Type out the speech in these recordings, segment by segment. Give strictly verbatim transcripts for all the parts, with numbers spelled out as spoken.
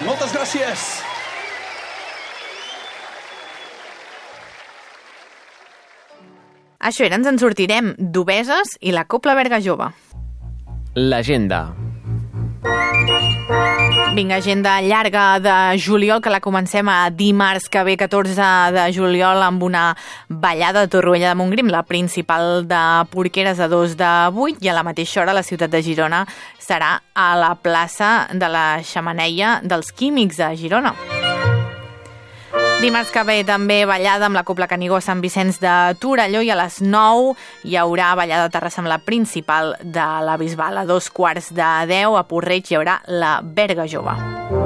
Moltes gràcies. Això era, ens en sortirem d'Obeses i la Cobla Berga Jove. L'agenda. Vinga, agenda llarga de juliol, que la comencem a dimarts que ve, catorze de juliol, amb una ballada de Torroella de Montgrí, la principal de Porqueres a dos de vuit, i a la mateixa hora la ciutat de Girona serà a la plaça de la Xemeneia dels Químics de Girona. Dimarts que ve també ballada amb la Cobla Canigó a Sant Vicenç de Torelló, i a les nou hi haurà ballada a Terrassa amb la principal de la Bisbal. A dos quarts de deu a Porreig hi haurà la Berga Jove.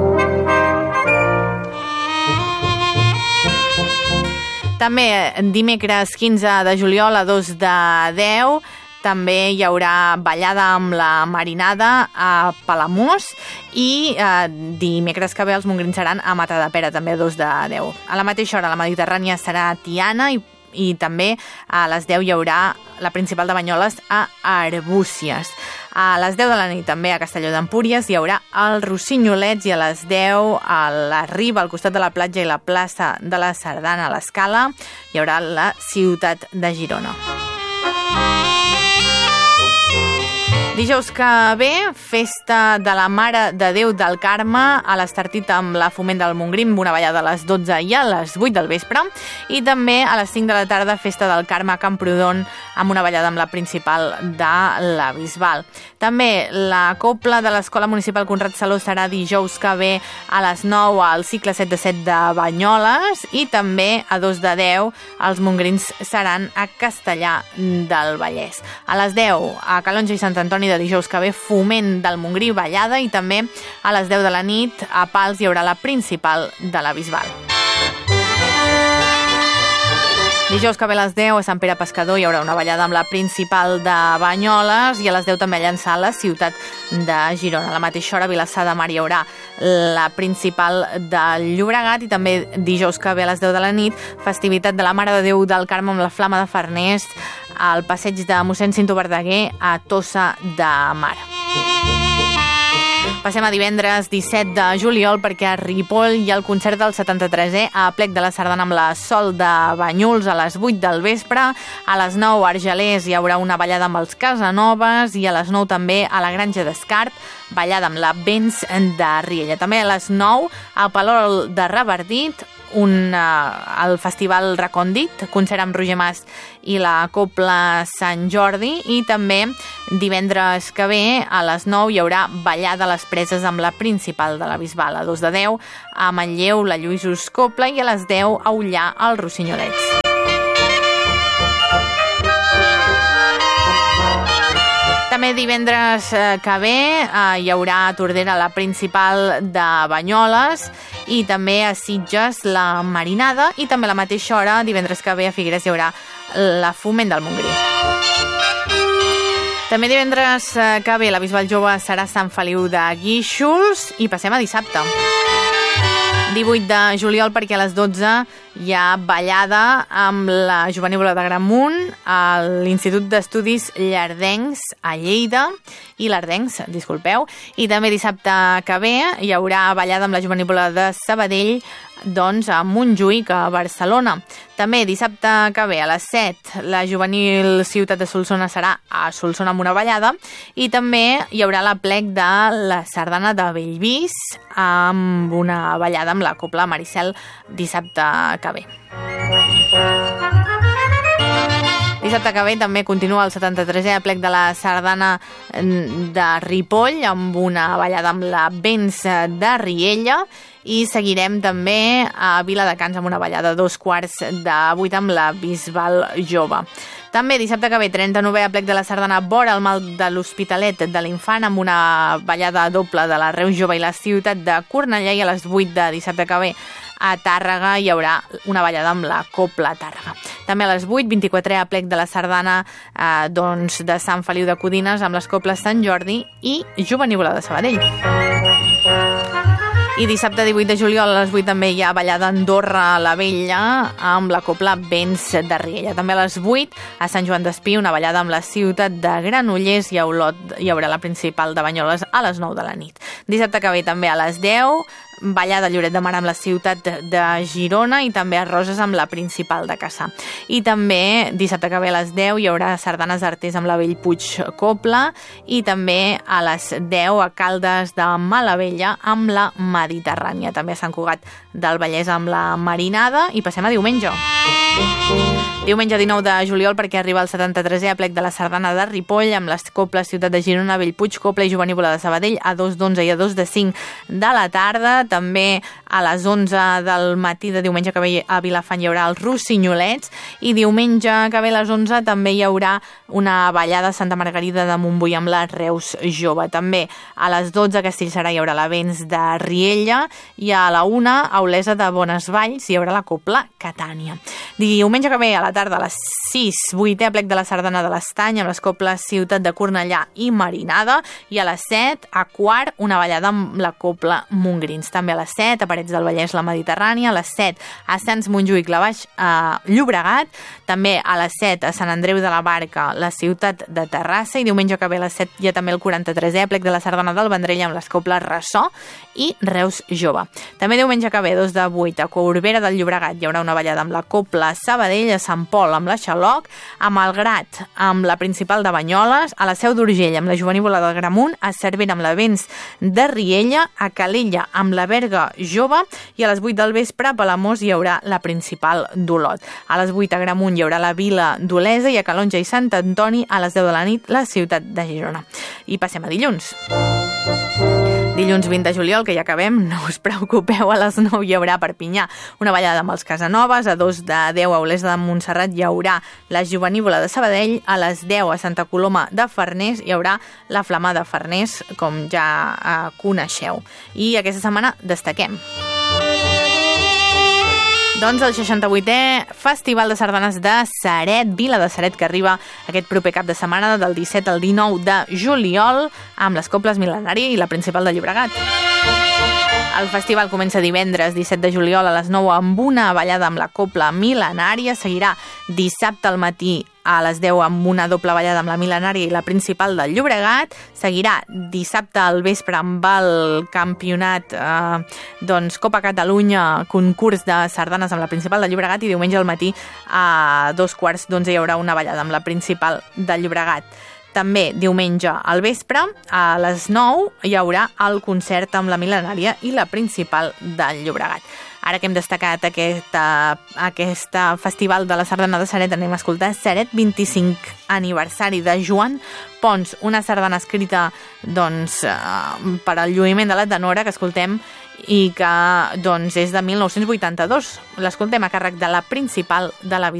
També dimecres quinze de juliol a dos de deu també hi haurà ballada amb la Marinada a Palamós, i eh, dimecres que ve els mongrins seran a Matadepera, també a dos de deu. A la mateixa hora la Mediterrània serà a Tiana, i, i també a les deu hi haurà la principal de Banyoles a Arbúcies. A les deu de la nit també a Castelló d'Empúries hi haurà el Rossinyolets, i a les deu a la Riba, al costat de la platja i la plaça de la Sardana a l'Escala, hi haurà la ciutat de Girona. Dijous que ve, festa de la Mare de Déu del Carme a l'Estartit amb la Foment del Montgrí, amb una ballada a les dotze i a les vuit del vespre, i també a les cinc de la tarda festa del Carme a Camprodon amb una ballada amb la principal de la Bisbal. També la Cobla de l'Escola Municipal Conrad Saló serà dijous que ve a les nou al cicle set de set de Banyoles, i també a dos de deu els mongrins seran a Castellar del Vallès. A les deu a Calonge i Sant Antoni de dijous que ve Foment del Montgrí ballada, i també a les deu de la nit a Pals hi haurà la principal de la Bisbal. Dijous que ve a les deu a Sant Pere Pescador hi haurà una ballada amb la principal de Banyoles, i a les deu també a Llançà, a la ciutat de Girona. A la mateixa hora a Vilassar de Mar hi haurà la principal del Llobregat, i també dijous que ve a les deu de la nit festivitat de la Mare de Déu del Carme amb la Flama de Farners al passeig de mossèn Cinto Verdaguer a Tossa de Mar. Passem a divendres disset de juliol, perquè a Ripoll hi ha el concert del setanta-tresè a Plec de la Sardana amb la Sol de Banyuls a les vuit del vespre. A les nou a Argelers hi haurà una ballada amb els Casanovas, i a les nou també a la Granja d'Escarp ballada amb la Vents de Riella. També a les nou a Palol de Revardit un, uh, el Festival Recòndit, concert amb Roger Mas i la Cobla Sant Jordi, i també divendres que ve a les nou hi haurà ballada a les Preses amb la principal de la Bisbal. A dos de deu a Manlleu la Lluïsos Cobla, i a les deu a Ullà el Rossinyolets. També divendres que ve eh, hi haurà a Tordera la principal de Banyoles, i també a Sitges la Marinada, i també a la mateixa hora divendres que ve a Figueres hi haurà la Foment del Montgrí. També divendres que ve la Bisbal Jove serà Sant Feliu de Guíxols, i passem a dissabte divuit de juliol, perquè a les dotze hi ha ballada amb la Jovenívola de Gramunt a l'Institut d'Estudis Llardencs a Lleida, i l'Ardencs, disculpeu, i també dissabte que ve hi haurà ballada amb la Jovenívola de Sabadell, doncs a Montjuïc, a Barcelona. També dissabte que ve a les set la Juvenil Ciutat de Solsona serà a Solsona amb una ballada, i també hi haurà la Plec de la Sardana de Bellvís amb una ballada amb la Cobla Maricel dissabte que ve. Dissabte que ve també continua el setanta-tresè Plec de la Sardana de Ripoll amb una ballada amb la Vents de Riella, i seguirem també a Viladecans amb una ballada a dos quarts de vuit amb la Bisbal Jove. També dissabte que ve trenta-novè Plec de la Sardana vora el Mal de l'Hospitalet de l'Infant amb una ballada doble de la Reus Jove i la ciutat de Cornellà, i a les vuit de dissabte que ve a Tàrrega hi haurà una ballada amb la Cobla Tàrrega. També a les vuit, vint-i-quatrè Plec de la Sardana eh, doncs de Sant Feliu de Codines amb les Cobles Sant Jordi i Jovenívola de Sabadell. I dissabte divuit de juliol a les vuit també hi ha ballada a Andorra la Vella amb la Cobla Vents de Riella. També a les vuit a Sant Joan d'Espí una ballada amb la ciutat de Granollers, i a Olot hi haurà la principal de Banyoles a les nou de la nit. Dissabte que ve també a les deu ballada a Lloret de Mar amb la ciutat de Girona i també a Roses amb la Principal de Cassà. I també dissabte que ve a les deu hi haurà sardanes d'arters amb la Bellpuig Copla i també a les deu a Caldes de Malavella amb la Mediterrània. També a Sant Cugat del Vallès amb la Marinada i passem a diumenge. Diumenge dinou de juliol perquè arriba el setanta-tresè aplec de la sardana de Ripoll amb les coples Ciutat de Girona, Bellpuig, Copla i Jovenívola de Sabadell a dos d'onze i a dos de cinc de la tarda. També a les onze del matí de diumenge que ve a Vilafant hi haurà els Rossinyolets i diumenge que ve a les onze també hi haurà una ballada a Santa Margarida de Montbui amb la Reus Jove. També a les dotze a Castellserà hi haurà l'Avents de Riella i a la una a Olesa de Bonesvalls hi haurà la Copla Catània. Diumenge que ve a la tarda a les sis, vuitè aplec de la sardana de l'Estany amb les coples Ciutat de Cornellà i Marinada i a les set a quart una ballada amb la Copla Montgrins. També a les set a Parets del Vallès la Mediterrània, a les set a Sants Montjuïc la Baix a Llobregat, també a les set a Sant Andreu de la Barca la Ciutat de Terrassa i diumenge que ve a les set hi ha també el quaranta-tresè aplec de la sardana del Vendrell amb les coples Ressò i Reus Jove. També diumenge que ve, dos de vuit, a Corbera del Llobregat hi haurà una ballada amb la Copla Sabadell, a Sant Pol amb la Xaloc, a Malgrat amb la Principal de Banyoles, a la Seu d'Urgell amb la Jovenívola del Gramunt, a Cervera amb l'Avents de Riella, a Calella amb la Berga Jove i a les vuit del vespre a Palamós hi haurà la Principal d'Olot. A les vuit a Gramunt hi haurà la Vila d'Olesa i a Calonja i Sant Antoni a les deu de la nit la Ciutat de Girona. I passem a dilluns. Dilluns vint de juliol, que ja acabem, no us preocupeu, a les nou hi haurà a Perpinyà una ballada amb els Casanovas, a dos de deu a Olesa de Montserrat hi haurà la Jovenívola de Sabadell, a les deu a Santa Coloma de Farners hi haurà la Flama de Farners, com ja eh, coneixeu. I aquesta setmana destaquem doncs el seixanta-vuitè Festival de Sardanes de Ceret, Vila de Ceret, que arriba aquest proper cap de setmana del disset al dinou de juliol amb les coples Mil·lenària i la Principal de Llobregat. El festival comença divendres disset de juliol a les nou amb una ballada amb la Copla Mil·lenària, seguirà dissabte al matí a les deu amb una doble ballada amb la Mil·lenària i la Principal del Llobregat, seguirà dissabte al vespre amb el campionat eh, doncs Copa Catalunya, concurs de sardanes amb la Principal del Llobregat i diumenge al matí a dos quarts d'onze hi haurà una ballada amb la Principal del Llobregat. També diumenge al vespre a les nou hi haurà el concert amb la Mil·lenària i la Principal del Llobregat. Ara que hem destacat aquest, aquest festival de la sardana de Ceret, anem a escoltar Ceret vint-i-cinc aniversari de Joan Pons, una sardana escrita doncs, per al lluïment de la tenora que escoltem i que doncs, és de mil nou-cents vuitanta-dos. L'escoltem a càrrec de la Principal de la